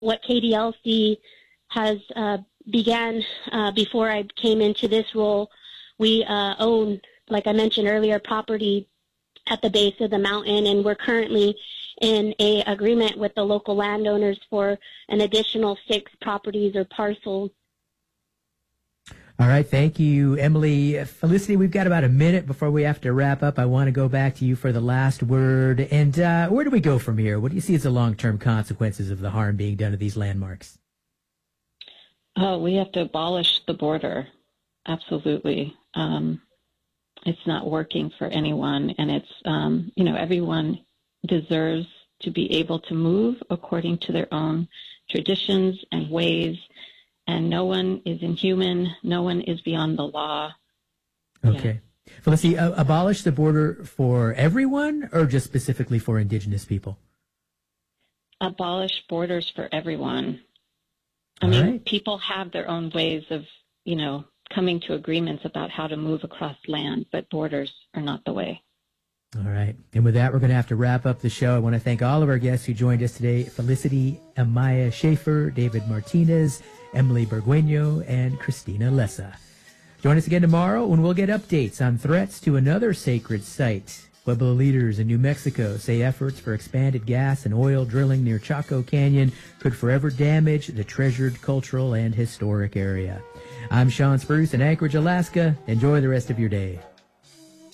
what KDLC has began before I came into this role. We own, like I mentioned earlier, property at the base of the mountain, and we're currently in a agreement with the local landowners for an additional 6 properties or parcels. All right, thank you, Emily. Felicity, we've got about a minute before we have to wrap up. I want to go back to you for the last word. And where do we go from here? What do you see as the long-term consequences of the harm being done to these landmarks? Oh, we have to abolish the border. Absolutely. It's not working for anyone, and it's, everyone deserves to be able to move according to their own traditions and ways, and no one is inhuman, no one is beyond the law. Okay. Yeah. Felicity, abolish the border for everyone or just specifically for Indigenous people? Abolish borders for everyone. I mean, people have their own ways of, coming to agreements about how to move across land, but borders are not the way. All right. And with that, we're going to have to wrap up the show. I want to thank all of our guests who joined us today: Felicity Amaya Schaefer, David Martinez, Emily Burgueño, and Christina Lessa. Join us again tomorrow when we'll get updates on threats to another sacred site. Pueblo leaders in New Mexico say efforts for expanded gas and oil drilling near Chaco Canyon could forever damage the treasured cultural and historic area. I'm Sean Spruce in Anchorage, Alaska. Enjoy the rest of your day.